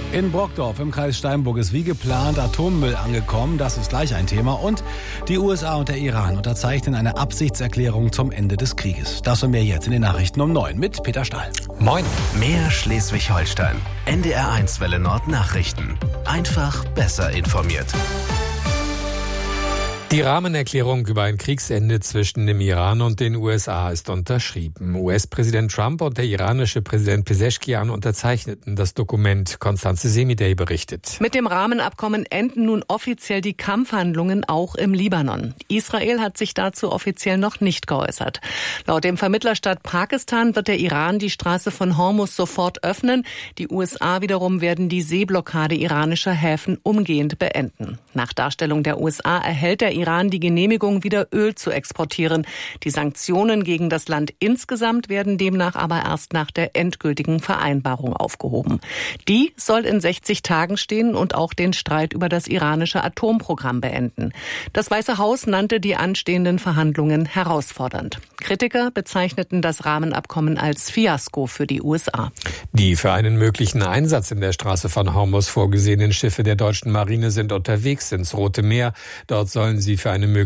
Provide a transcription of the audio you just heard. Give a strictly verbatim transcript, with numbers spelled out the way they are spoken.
In Brockdorf im Kreis Steinburg ist wie geplant Atommüll angekommen. Das ist gleich ein Thema. Und die U S A und der Iran unterzeichnen eine Absichtserklärung zum Ende des Krieges. Das und mehr jetzt in den Nachrichten um neun mit Peter Stahl. Moin. Mehr Schleswig-Holstein. N D R eins Welle Nord Nachrichten. Einfach besser informiert. Die Rahmenerklärung über ein Kriegsende zwischen dem Iran und den U S A ist unterschrieben. U S-Präsident Trump und der iranische Präsident Pezeshkian unterzeichneten das Dokument. Konstanze Semidey berichtet. Mit dem Rahmenabkommen enden nun offiziell die Kampfhandlungen auch im Libanon. Israel hat sich dazu offiziell noch nicht geäußert. Laut dem Vermittlerstaat Pakistan wird der Iran die Straße von Hormuz sofort öffnen. Die U S A wiederum werden die Seeblockade iranischer Häfen umgehend beenden. Nach Darstellung der U S A erhält der Iran die Genehmigung, wieder Öl zu exportieren. Die Sanktionen gegen das Land insgesamt werden demnach aber erst nach der endgültigen Vereinbarung aufgehoben. Die soll in sechzig Tagen stehen und auch den Streit über das iranische Atomprogramm beenden. Das Weiße Haus nannte die anstehenden Verhandlungen herausfordernd. Kritiker bezeichneten das Rahmenabkommen als Fiasko für die U S A. Die für einen möglichen Einsatz in der Straße von Hormuz vorgesehenen Schiffe der deutschen Marine sind unterwegs ins Rote Meer. Dort sollen sie für eine mögliche